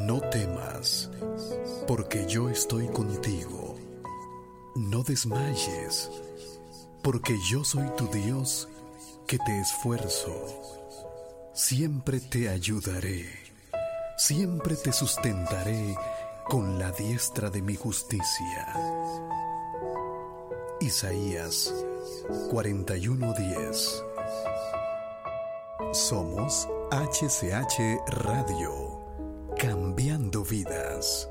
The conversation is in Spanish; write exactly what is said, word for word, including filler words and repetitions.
No temas, porque yo estoy contigo. No desmayes, porque yo soy tu Dios que te esfuerzo. Siempre te ayudaré, siempre te sustentaré con la diestra de mi justicia. Isaías cuarenta y uno diez. Somos H C H Radio, cambiando vidas.